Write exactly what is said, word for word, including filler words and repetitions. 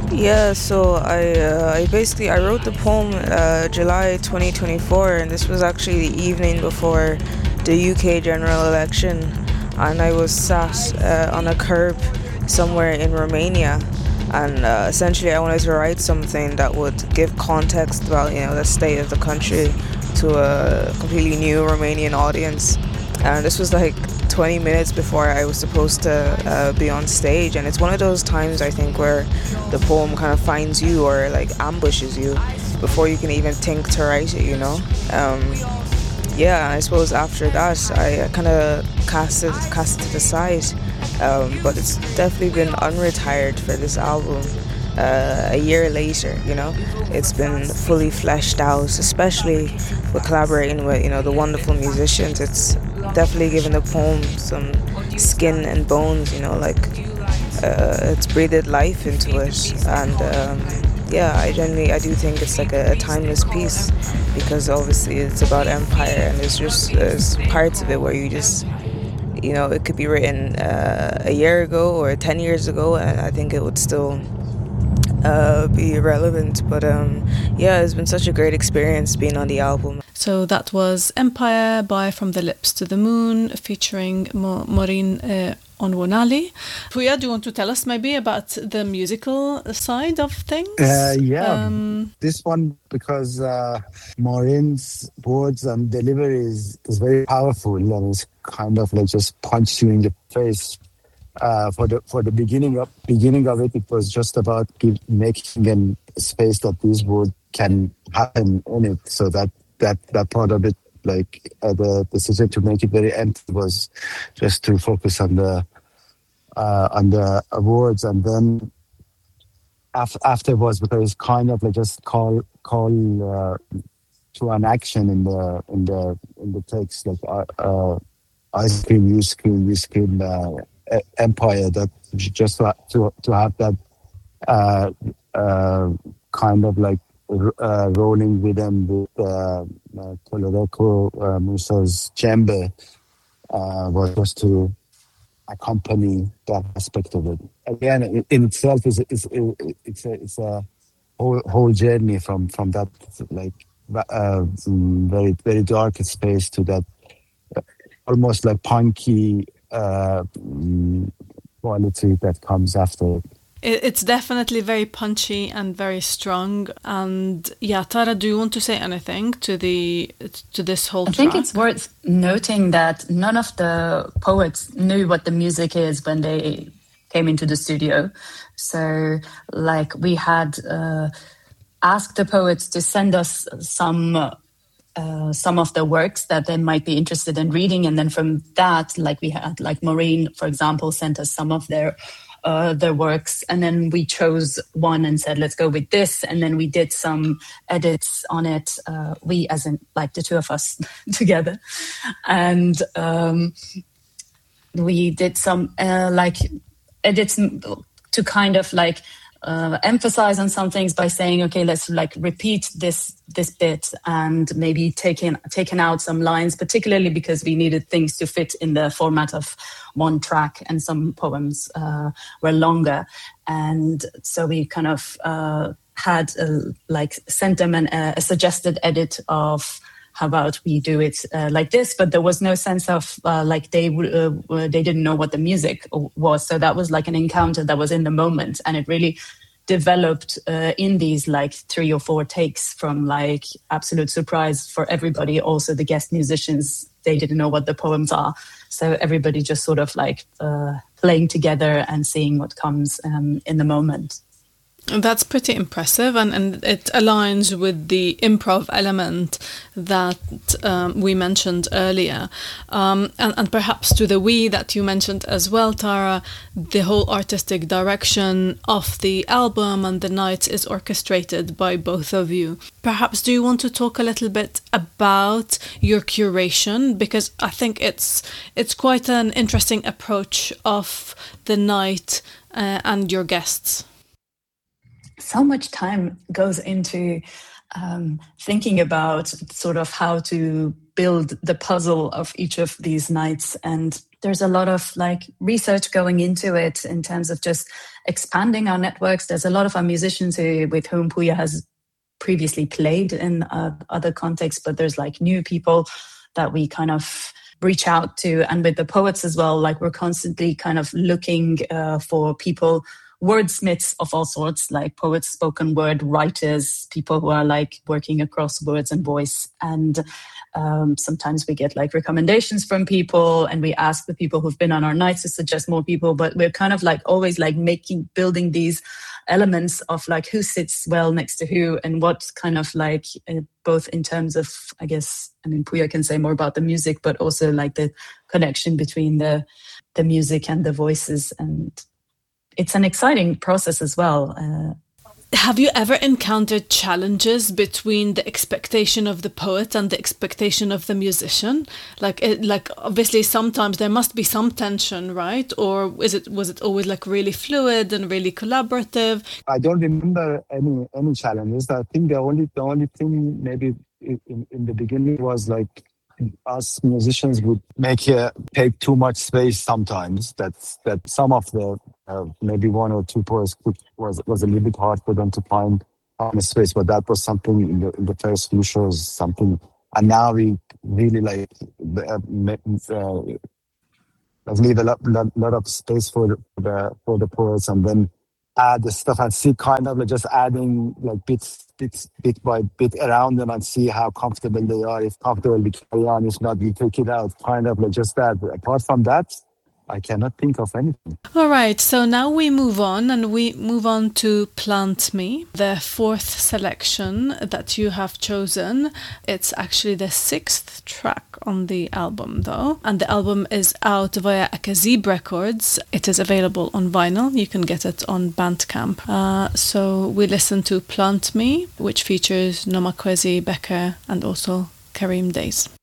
Yeah, so I uh, I basically I wrote the poem uh, July twenty twenty-four, and this was actually the evening before the U K general election, and I was sat uh, on a curb somewhere in Romania, and uh, essentially I wanted to write something that would give context about you know the state of the country to a completely new Romanian audience, and this was like twenty minutes before I was supposed to uh, be on stage, and it's one of those times I think where the poem kind of finds you or like ambushes you before you can even think to write it, you know. Um, yeah, I suppose after that I kind of cast it cast it to the side, um, but it's definitely been unretired for this album. Uh, a year later, you know, it's been fully fleshed out, especially with collaborating with you know the wonderful musicians. It's definitely given the poem some skin and bones, you know, like uh, it's breathed life into it, and um, yeah, I generally I do think it's like a, a timeless piece because obviously it's about empire, and there's just there's parts of it where you just you know it could be written uh, a year ago or ten years ago, and I think it would still uh, be relevant. But um, yeah, it's been such a great experience being on the album. So that was Empire by From the Lips to the Moon, featuring Mo- Maureen uh, Onwonali. Puya, do you want to tell us maybe about the musical side of things? Uh, yeah, um, this one, because uh, Maureen's words and delivery is, is very powerful, and it's kind of like just punch you in the face. Uh, for the for the beginning of beginning of it, it was just about give, making a space that these words can happen in it. So that that that part of it, like uh, the decision to make it very empty, was just to focus on the uh, on the words, and then af- afterwards, because it's kind of like just call call uh, to an action in the in the in the text, like uh, uh, I scream, you scream, we scream. Uh, empire, that just to to, to have that uh, uh, kind of like uh, rolling rhythm with uh, uh, Toloreko uh, Musa's djembe uh, was just to accompany that aspect of it. Again, it, in itself is is it's a it's a whole whole journey from from that like uh, very very dark space to that uh, almost like punky uh, quality that comes after. It's definitely very punchy and very strong. And yeah, Tara, do you want to say anything to the to this whole I track? think it's worth noting that none of the poets knew what the music is when they came into the studio. So, like, we had uh, asked the poets to send us some uh, some of the works that they might be interested in reading, and then from that, like we had, like Maureen, for example, sent us some of their uh, their works, and then we chose one and said, let's go with this, and then we did some edits on it. Uh, we, as in like the two of us together, and um, we did some uh, like edits to kind of like uh, emphasize on some things by saying, okay, let's like repeat this this bit and maybe taking taken out some lines, particularly because we needed things to fit in the format of one track, and some poems uh, were longer, and so we kind of uh, had a, like sent them an, a suggested edit of how about we do it uh, like this, but there was no sense of uh, like they uh, they didn't know what the music was. So that was like an encounter that was in the moment, and it really developed uh, in these like three or four takes from like absolute surprise for everybody. Also the guest musicians, they didn't know what the poems are. So everybody just sort of like uh, playing together and seeing what comes um, in the moment. That's pretty impressive, and, and it aligns with the improv element that um, we mentioned earlier. Um, and, and perhaps to the we that you mentioned as well, Tara, the whole artistic direction of the album and the nights is orchestrated by both of you. Perhaps do you want to talk a little bit about your curation? Because I think it's it's quite an interesting approach of the night uh, and your guests. So much time goes into um, thinking about sort of how to build the puzzle of each of these nights. And there's a lot of like research going into it in terms of just expanding our networks. There's a lot of our musicians who, with whom Puya has previously played in uh, other contexts, but there's like new people that we kind of reach out to. And with the poets as well, like we're constantly kind of looking uh, for people, wordsmiths of all sorts, like poets, spoken word writers, people who are like working across words and voice. And um, sometimes we get like recommendations from people, and we ask the people who've been on our nights to suggest more people. But we're kind of like always like making, building these elements of like who sits well next to who, and what kind of like uh, both in terms of, I guess, I mean, Puya can say more about the music, but also like the connection between the the music and the voices. And it's an exciting process as well. Uh, Have you ever encountered challenges between the expectation of the poet and the expectation of the musician? Like, it, like obviously, sometimes there must be some tension, right? Or is it was it always like really fluid and really collaborative? I don't remember any any challenges. I think the only the only thing maybe in, in the beginning was like us musicians would make uh, take too much space sometimes. That's that some of the uh, maybe one or two poets could, was was a little bit hard for them to find on a space, but that was something in the in the first few shows, something. And now we really like uh, uh, leave a lot, lot, lot of space for the for the poets, and then add the stuff and see kind of like just adding like bits, bits, bit by bit around them and see how comfortable they are. If comfortable, we carry on. If not, we take it out. Kind of like just that. But apart from that, I cannot think of anything. All right, so now we move on and we move on to Plant Me, the fourth selection that you have chosen. It's actually the sixth track on the album, though, and the album is out via Akazib Records. It is available on vinyl. You can get it on Bandcamp. Uh, so we listen to Plant Me, which features Noma Kwesi, Becker, and also Karim Days.